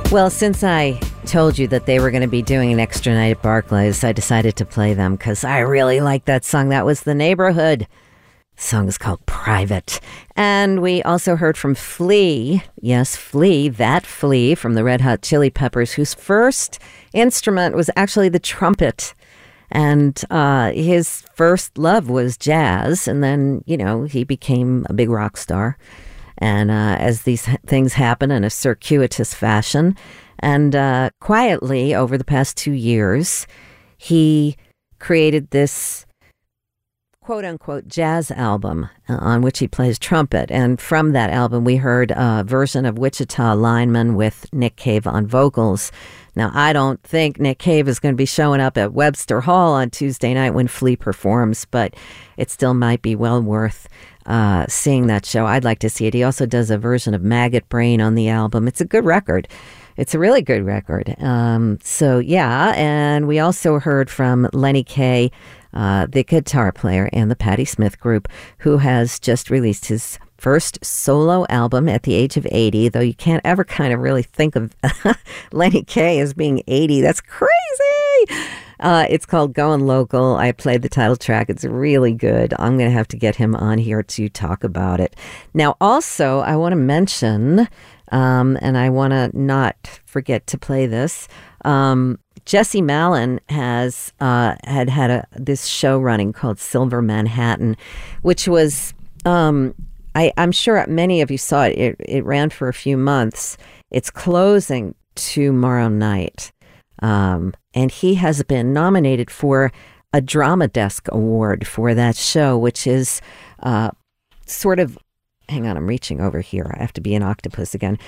Well, since I told you that they were going to be doing an extra night at Barclays, I decided to play them because I really like that song. That was The Neighborhood. The song is called Private. And we also heard from Flea. Yes, Flea, that Flea from the Red Hot Chili Peppers, whose first instrument was actually the trumpet. And his first love was jazz. And then, he became a big rock star. And as these things happen in a circuitous fashion, and quietly over the past 2 years, he created this quote-unquote jazz album on which he plays trumpet. And from that album, we heard a version of Wichita Lineman with Nick Cave on vocals. Now, I don't think Nick Cave is going to be showing up at Webster Hall on Tuesday night when Flea performs, but it still might be well worth seeing that show. I'd like to see it. He also does a version of Maggot Brain on the album. It's a good record. It's a really good record. And we also heard from Lenny Kaye, the guitar player in the Patti Smith Group, who has just released his first solo album at the age of 80, though you can't ever kind of really think of Lenny Kaye as being 80. That's crazy! It's called Going Local. I played the title track. It's really good. I'm going to have to get him on here to talk about it. Now, also, I want to mention, and I want to not forget to play this, Jesse Malin has had this show running called Silver Manhattan, which was, I'm sure many of you saw it. It ran for a few months. It's closing tomorrow night. And he has been nominated for a Drama Desk Award for that show, which is sort of, hang on, I'm reaching over here. I have to be an octopus again.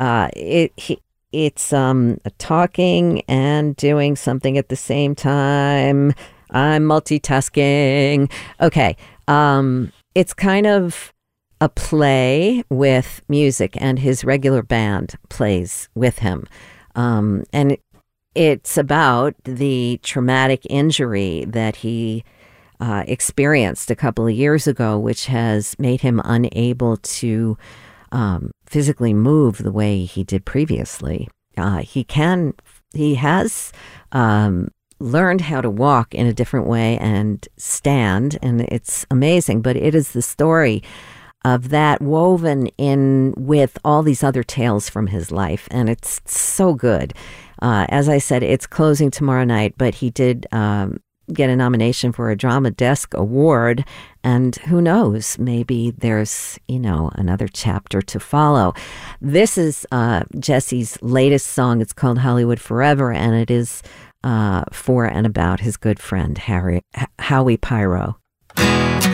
It's talking and doing something at the same time. I'm multitasking. Okay. It's kind of a play with music, and his regular band plays with him. And it's about the traumatic injury that he experienced a couple of years ago, which has made him unable to physically move the way he did previously. He has learned how to walk in a different way and stand, and it's amazing. But it is the story of that woven in with all these other tales from his life, and it's so good. As I said, it's closing tomorrow night, but he did get a nomination for a Drama Desk Award, and who knows, maybe there's, another chapter to follow. This is Jesse's latest song. It's called Hollywood Forever, and it is for and about his good friend, Howie Pyro.